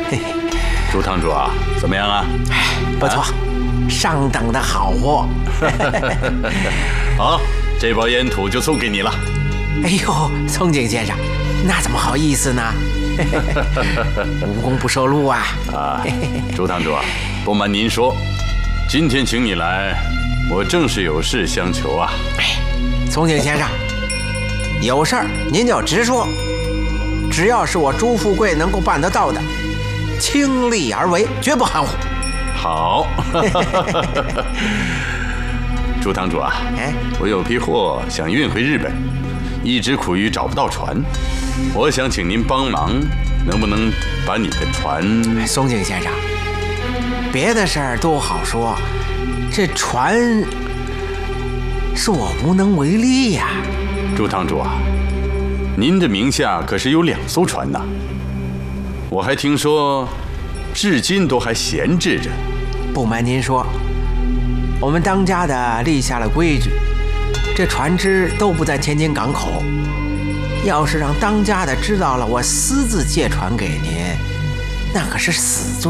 朱堂主啊，怎么样啊？ 不错，上等的好货。 好，这包烟土就送给你了。 哎呦，松井先生，那怎么好意思呢？无功不受禄啊！ 朱堂主啊，不瞒您说，今天请你来，我正是有事相求啊。 松井先生，有事儿您就直说，只要是我朱富贵能够办得到的，倾力而为，绝不含糊。 好。朱堂主啊，我有批货想运回日本，一直苦于找不到船，我想请您帮忙，能不能把你的船…… 松井先生，别的事儿都好说，这船是我无能为力呀。 朱堂主啊，您的名下可是有2艘船呐，我还听说至今都还闲置着。 不瞒您说，我们当家的立下了规矩，这船只都不在天津港口。要是让当家的知道了我私自借船给您，那可是死罪。